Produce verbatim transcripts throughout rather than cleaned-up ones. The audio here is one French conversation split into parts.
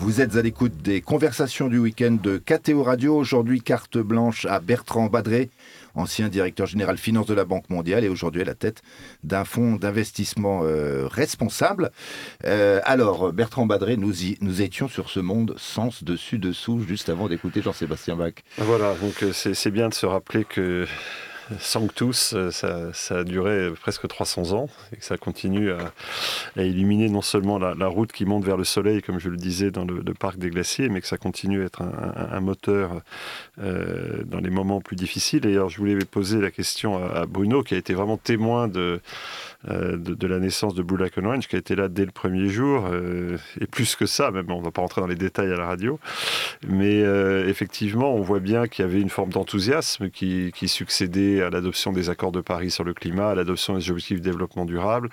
Vous êtes à l'écoute des conversations du week-end de K T O Radio. Aujourd'hui, carte blanche à Bertrand Badré, ancien directeur général finance de la Banque mondiale et aujourd'hui à la tête d'un fonds d'investissement euh, responsable. Euh, alors, Bertrand Badré, nous, y, nous étions sur ce monde sens dessus dessous juste avant d'écouter Jean-Sébastien Bach. Voilà, donc c'est, c'est bien de se rappeler que Sanctus, ça, ça a duré presque trois cents ans et que ça continue à, à illuminer non seulement la, la route qui monte vers le soleil, comme je le disais, dans le, le parc des glaciers, mais que ça continue à être un, un, un moteur euh, dans les moments plus difficiles. Et alors, je voulais poser la question à, à Bruno, qui a été vraiment témoin de, euh, de, de la naissance de Blue Lagoon Ranch, qui a été là dès le premier jour, euh, et plus que ça, même on ne va pas rentrer dans les détails à la radio. Mais euh, effectivement, on voit bien qu'il y avait une forme d'enthousiasme qui, qui succédait à l'adoption des accords de Paris sur le climat, à l'adoption des objectifs de développement durable.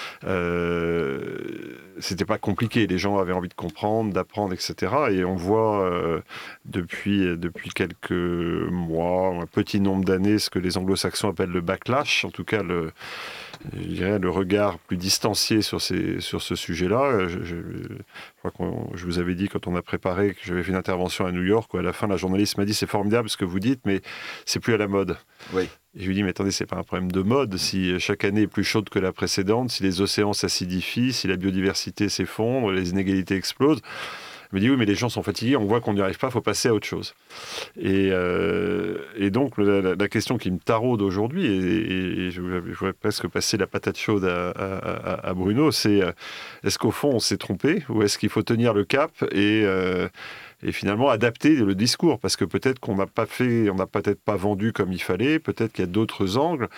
Euh, c'était pas compliqué, les gens avaient envie de comprendre, d'apprendre, et cetera. Et on voit euh, depuis, depuis quelques mois, un petit nombre d'années, ce que les anglo-saxons appellent le backlash, en tout cas le, je dirais, le regard plus distancié sur, ces, sur ce sujet-là. Je, je, je crois que je vous avais dit quand on a préparé que j'avais fait une intervention à New York où à la fin la journaliste m'a dit c'est formidable ce que vous dites mais c'est plus à la mode. Oui. Et je lui dis mais attendez, c'est pas un problème de mode. Si chaque année est plus chaude que la précédente, si les océans s'acidifient, si la biodiversité s'effondre, les inégalités explosent. Il me dit oui, mais les gens sont fatigués, on voit qu'on n'y arrive pas, il faut passer à autre chose. Et, euh, et donc, la, la question qui me taraude aujourd'hui, et, et, et je voudrais presque passer la patate chaude à, à, à Bruno, c'est est-ce qu'au fond, on s'est trompé ou est-ce qu'il faut tenir le cap et, euh, et finalement adapter le discours? Parce que peut-être qu'on n'a pas fait, on n'a peut-être pas vendu comme il fallait, peut-être qu'il y a d'autres angles.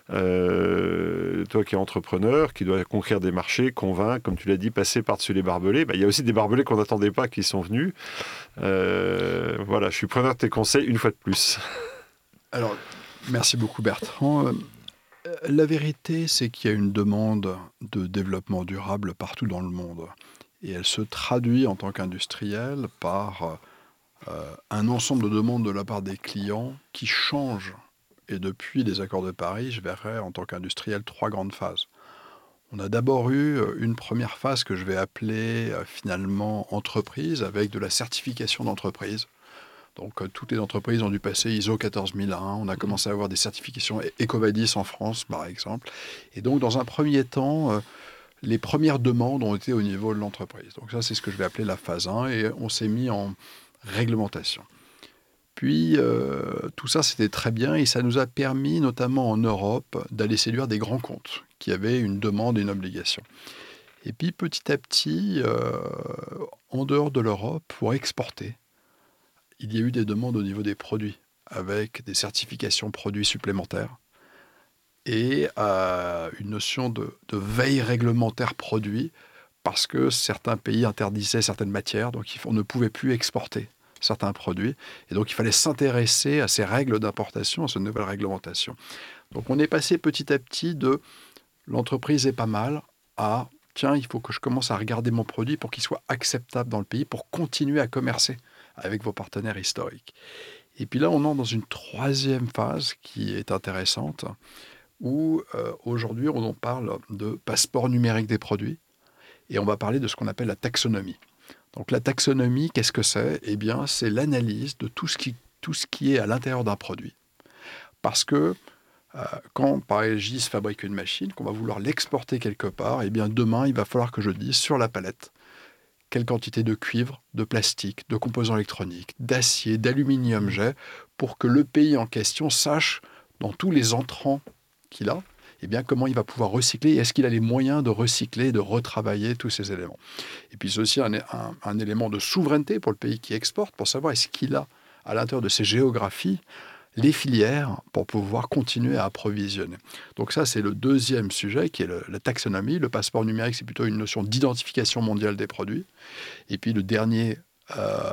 Euh, toi qui es entrepreneur, qui dois conquérir des marchés, convaincre, comme tu l'as dit, passer par-dessus les barbelés. Bah, il y a aussi des barbelés qu'on n'attendait pas qui sont venus. Euh, voilà, je suis preneur de tes conseils une fois de plus. Alors, merci beaucoup Bertrand. Euh, la vérité, c'est qu'il y a une demande de développement durable partout dans le monde. Et elle se traduit en tant qu'industriel par euh, un ensemble de demandes de la part des clients qui changent. Et depuis les accords de Paris, je verrais en tant qu'industriel trois grandes phases. On a d'abord eu une première phase que je vais appeler euh, finalement entreprise, avec de la certification d'entreprise. Donc euh, toutes les entreprises ont dû passer I S O quatorze mille un. On a commencé à avoir des certifications EcoVadis en France, par exemple. Et donc dans un premier temps, euh, les premières demandes ont été au niveau de l'entreprise. Donc ça, c'est ce que je vais appeler la phase un. Et on s'est mis en réglementation. Puis, euh, tout ça, c'était très bien et ça nous a permis, notamment en Europe, d'aller séduire des grands comptes qui avaient une demande et une obligation. Et puis, petit à petit, euh, en dehors de l'Europe, pour exporter, il y a eu des demandes au niveau des produits, avec des certifications produits supplémentaires et euh, une notion de, de veille réglementaire produit, parce que certains pays interdisaient certaines matières, donc on ne pouvait plus exporter certains produits. Et donc, il fallait s'intéresser à ces règles d'importation, à cette nouvelle réglementation. Donc, on est passé petit à petit de l'entreprise est pas mal à tiens, il faut que je commence à regarder mon produit pour qu'il soit acceptable dans le pays, pour continuer à commercer avec vos partenaires historiques. Et puis là, on entre dans une troisième phase qui est intéressante, où euh, aujourd'hui, on parle de passeport numérique des produits, et on va parler de ce qu'on appelle la taxonomie. Donc la taxonomie, qu'est-ce que c'est? Eh bien, c'est l'analyse de tout ce qui, tout ce qui est à l'intérieur d'un produit. Parce que euh, quand, par exemple, G I S fabrique une machine, qu'on va vouloir l'exporter quelque part, eh bien demain, il va falloir que je dise sur la palette quelle quantité de cuivre, de plastique, de composants électroniques, d'acier, d'aluminium j'ai, pour que le pays en question sache, dans tous les entrants qu'il a, eh bien, comment il va pouvoir recycler et est-ce qu'il a les moyens de recycler, de retravailler tous ces éléments. Et puis, c'est aussi un, un, un élément de souveraineté pour le pays qui exporte, pour savoir est-ce qu'il a, à l'intérieur de ses géographies, les filières pour pouvoir continuer à approvisionner. Donc ça, c'est le deuxième sujet, qui est le, la taxonomie. Le passeport numérique, c'est plutôt une notion d'identification mondiale des produits. Et puis, le dernier euh,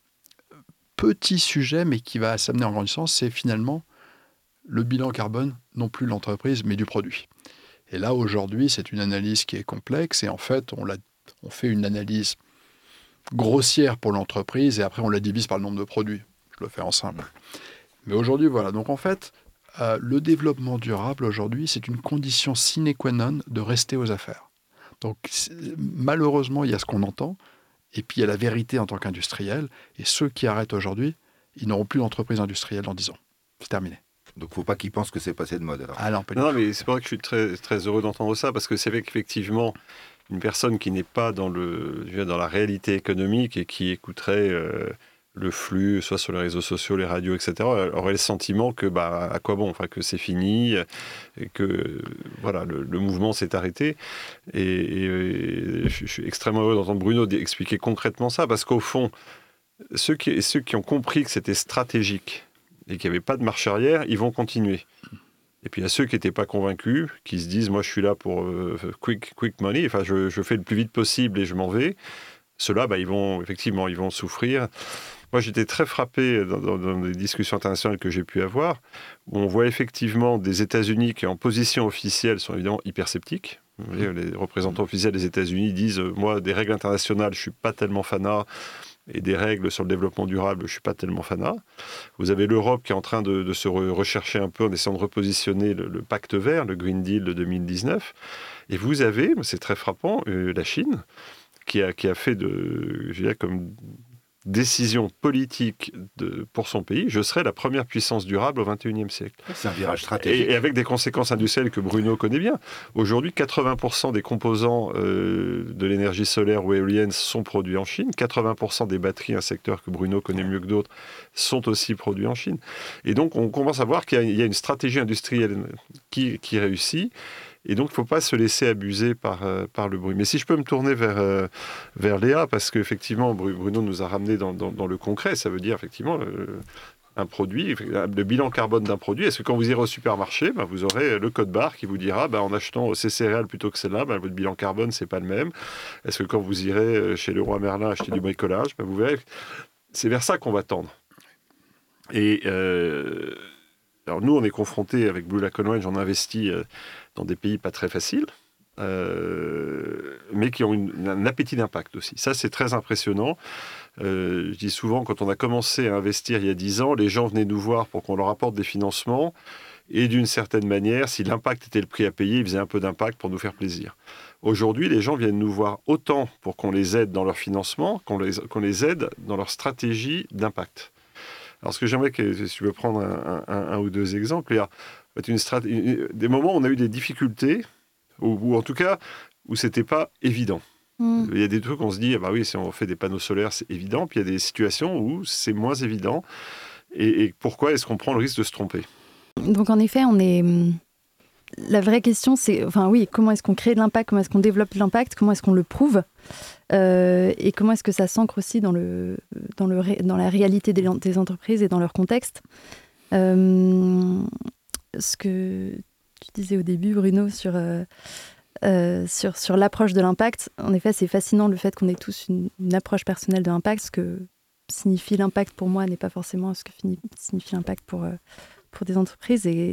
petit sujet, mais qui va s'amener en grandissant, c'est finalement le bilan carbone, non plus de l'entreprise, mais du produit. Et là, aujourd'hui, c'est une analyse qui est complexe. Et en fait, on, l'a, on fait une analyse grossière pour l'entreprise et après, on la divise par le nombre de produits. Je le fais en simple. Mais aujourd'hui, voilà. Donc, en fait, euh, le développement durable, aujourd'hui, c'est une condition sine qua non de rester aux affaires. Donc, malheureusement, il y a ce qu'on entend. Et puis il y a la vérité en tant qu'industriel. Et ceux qui arrêtent aujourd'hui, ils n'auront plus d'entreprise industrielle dans dix ans. C'est terminé. Donc, il ne faut pas qu'ils pensent que c'est passé de mode. Alors. Ah non, pas du Non, tout. mais c'est pour ça que je suis très, très heureux d'entendre ça, parce que c'est vrai qu'effectivement, une personne qui n'est pas dans, le, je veux dire, dans la réalité économique et qui écouterait euh, le flux, soit sur les réseaux sociaux, les radios, et cetera, aurait le sentiment que, bah, à quoi bon, enfin, que c'est fini, et que voilà, le, le mouvement s'est arrêté. Et, et, et je suis extrêmement heureux d'entendre Bruno expliquer concrètement ça, parce qu'au fond, ceux qui, ceux qui ont compris que c'était stratégique et qu'il n'y avait pas de marche arrière, ils vont continuer. Et puis il y a ceux qui n'étaient pas convaincus, qui se disent « moi je suis là pour euh, quick, quick money, enfin je, je fais le plus vite possible et je m'en vais ». Ceux-là, bah, ils vont, effectivement, ils vont souffrir. Moi j'étais très frappé dans, dans, dans les discussions internationales que j'ai pu avoir, où on voit effectivement des États-Unis qui en position officielle sont évidemment hyper sceptiques. Vous voyez, les représentants officiels des États-Unis disent « moi des règles internationales, je ne suis pas tellement fanat ». Et des règles sur le développement durable, je ne suis pas tellement fanat. Vous avez l'Europe qui est en train de, de se re- rechercher un peu en essayant de repositionner le, le pacte vert, le Green Deal de deux mille dix-neuf. Et vous avez, c'est très frappant, euh, la Chine, qui a, qui a fait de, je dirais, comme décision politique de, pour son pays, je serai la première puissance durable au vingt et unième siècle. C'est un virage stratégique. Et, et avec des conséquences industrielles que Bruno connaît bien. Aujourd'hui, quatre-vingts pour cent des composants euh, de l'énergie solaire ou éolienne sont produits en Chine. quatre-vingts pour cent des batteries, un secteur que Bruno connaît mieux que d'autres, sont aussi produits en Chine. Et donc, on commence à voir qu'il y a, il y a une stratégie industrielle qui, qui réussit. Et donc, il ne faut pas se laisser abuser par, euh, par le bruit. Mais si je peux me tourner vers, euh, vers Léa, parce qu'effectivement, Bruno nous a ramené dans, dans, dans le concret, ça veut dire effectivement le, un produit, le bilan carbone d'un produit. Est-ce que quand vous irez au supermarché, ben, vous aurez le code barre qui vous dira, ben, en achetant ces céréales plutôt que celle-là, ben, votre bilan carbone, ce n'est pas le même. Est-ce que quand vous irez chez Leroy Merlin acheter du bricolage, ben, vous verrez, c'est vers ça qu'on va tendre. Et... Euh, Alors nous, on est confrontés avec Blue Lagoon Range, on investit euh, dans des pays pas très faciles, euh, mais qui ont une, un appétit d'impact aussi. Ça, c'est très impressionnant. Euh, je dis souvent, quand on a commencé à investir il y a dix ans, les gens venaient nous voir pour qu'on leur apporte des financements, et d'une certaine manière, si l'impact était le prix à payer, ils faisaient un peu d'impact pour nous faire plaisir. Aujourd'hui, les gens viennent nous voir autant pour qu'on les aide dans leur financement, qu'on les, qu'on les aide dans leur stratégie d'impact. Alors, ce que j'aimerais, que, si tu veux prendre un, un, un ou deux exemples, il y a une strat... des moments où on a eu des difficultés, ou, ou en tout cas, où ce n'était pas évident. Mmh. Il y a des trucs où on se dit, ah bah oui, si on fait des panneaux solaires, c'est évident, puis il y a des situations où c'est moins évident. Et, et pourquoi est-ce qu'on prend le risque de se tromper ? Donc, en effet, on est... La vraie question, c'est, enfin oui, comment est-ce qu'on crée de l'impact, comment est-ce qu'on développe de l'impact, comment est-ce qu'on le prouve, euh, et comment est-ce que ça s'ancre aussi dans, le, dans, le, dans la réalité des, des entreprises et dans leur contexte. Euh, ce que tu disais au début, Bruno, sur, euh, euh, sur, sur l'approche de l'impact, en effet, c'est fascinant le fait qu'on ait tous une, une approche personnelle de l'impact. Ce que signifie l'impact pour moi n'est pas forcément ce que signifie l'impact pour, euh, pour des entreprises. Et